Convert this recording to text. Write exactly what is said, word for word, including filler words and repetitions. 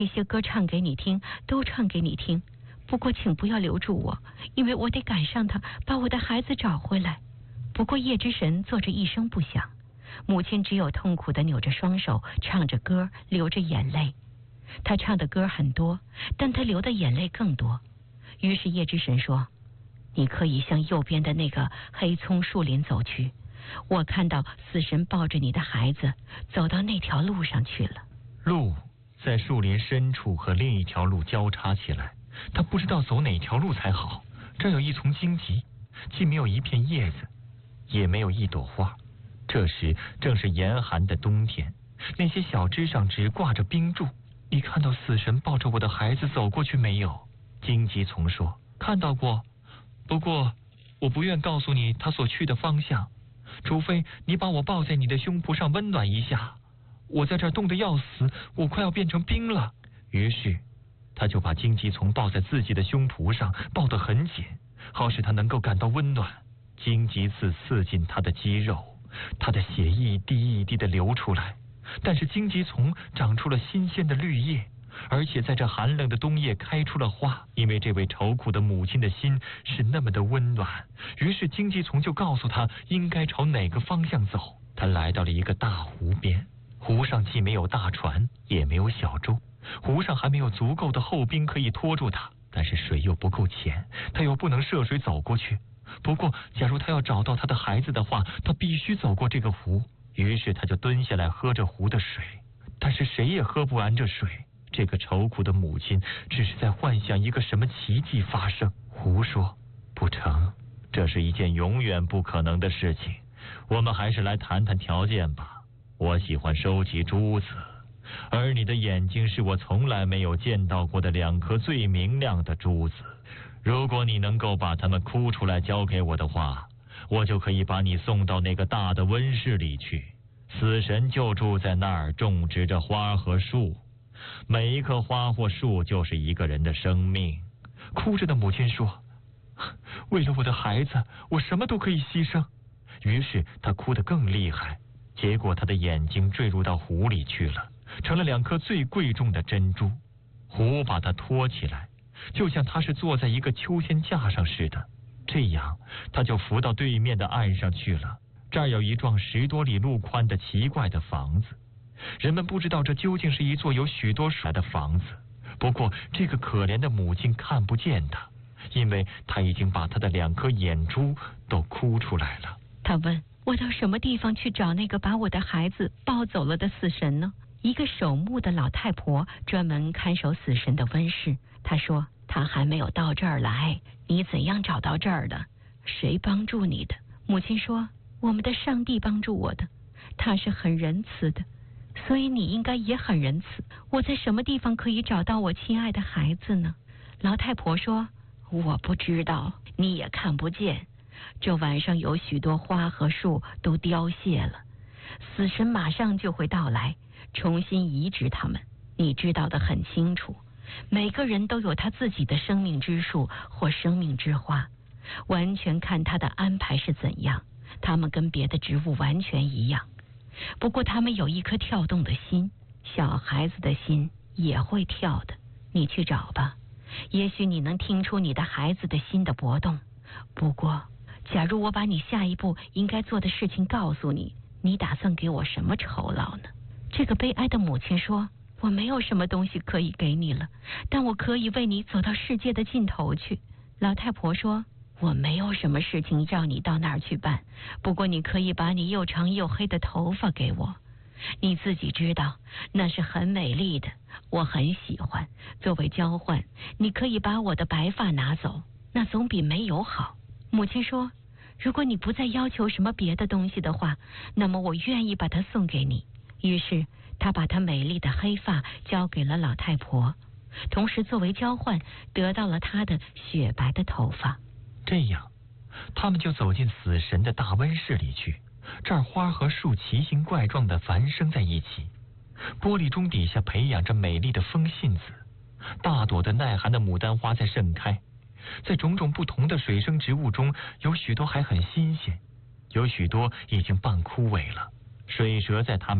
那些歌唱给你听，都唱给你听。不过请不要留住我，因为我得赶上他，把我的孩子找回来。不过夜之神坐着一声不响，母亲只有痛苦地扭着双手，唱着歌，流着眼泪。他唱的歌很多，但他流的眼泪更多。于是夜之神说，你可以向右边的那个黑葱树林走去，我看到死神抱着你的孩子走到那条路上去了。 路在树林深处和另一条路交叉起来，他不知道走哪条路才好。这有一丛荆棘，既没有一片叶子，也没有一朵花。这时正是严寒的冬天，那些小枝上只挂着冰柱。你看到死神抱着我的孩子走过去没有？荆棘丛说，看到过，不过我不愿告诉你他所去的方向，除非你把我抱在你的胸脯上温暖一下。我在这儿冻得要死，我快要变成冰了。于是他就把荆棘丛抱在自己的胸脯上，抱得很紧，好使他能够感到温暖。荆棘刺刺进他的肌肉，他的血一滴一滴地流出来。但是荆棘丛长出了新鲜的绿叶，而且在这寒冷的冬夜开出了花。因为这位愁苦的母亲的心是那么的温暖，于是荆棘丛就告诉他应该朝哪个方向走。他来到了一个大湖边，湖上既没有大船，也没有小舟，湖上还没有足够的厚冰可以拖住他，但是水又不够浅，他又不能涉水走过去。不过假如他要找到他的孩子的话，他必须走过这个湖。于是他就蹲下来喝着湖的水，但是谁也喝不完这水。这个愁苦的母亲只是在幻想一个什么奇迹发生。湖说，不成，这是一件永远不可能的事情，我们还是来谈谈条件吧。我喜欢收集珠子，而你的眼睛是我从来没有见到过的两颗最明亮的珠子。如果你能够把它们哭出来交给我的话，我就可以把你送到那个大的温室里去，死神就住在那儿，种植着花和树，每一棵花或树就是一个人的生命。哭着的母亲说，为了我的孩子，我什么都可以牺牲。于是她哭得更厉害，结果她的眼睛坠入到湖里去了，成了两颗最贵重的珍珠。湖把她托起来，就像她是坐在一个秋千架上似的，这样他就浮到对面的岸上去了。这儿有一幢十多里路宽的奇怪的房子，人们不知道这究竟是一座有许多水的房子。不过这个可怜的母亲看不见他，因为他已经把他的两颗眼珠都哭出来了。 他问，我到什么地方去找那个把我的孩子抱走了的死神呢？一个守墓的老太婆专门看守死神的温室。她说，他还没有到这儿来，你怎样找到这儿的？谁帮助你的？母亲说，我们的上帝帮助我的，他是很仁慈的，所以你应该也很仁慈。我在什么地方可以找到我亲爱的孩子呢？老太婆说，我不知道，你也看不见。这晚上有许多花和树都凋谢了，死神马上就会到来，重新移植它们。你知道得很清楚，每个人都有他自己的生命之树或生命之花，完全看他的安排是怎样。他们跟别的植物完全一样，不过他们有一颗跳动的心，小孩子的心也会跳的。你去找吧，也许你能听出你的孩子的心的搏动。不过假如我把你下一步应该做的事情告诉你，你打算给我什么酬劳呢？这个悲哀的母亲说，我没有什么东西可以给你了，但我可以为你走到世界的尽头去。老太婆说，我没有什么事情要你到那儿去办，不过你可以把你又长又黑的头发给我，你自己知道那是很美丽的，我很喜欢。作为交换，你可以把我的白发拿走，那总比没有好。母亲说，如果你不再要求什么别的东西的话，那么我愿意把它送给你。于是她把她美丽的黑发交给了老太婆，同时作为交换得到了她的雪白的头发。 这样他们就走进死神的大温室里去。这儿花和树奇形怪状的繁生在一起，玻璃钟底下培养着美丽的风信子，大朵的耐寒的牡丹花在盛开。在种种不同的水生植物中，有许多还很新鲜，有许多已经半枯萎了。水蛇在它们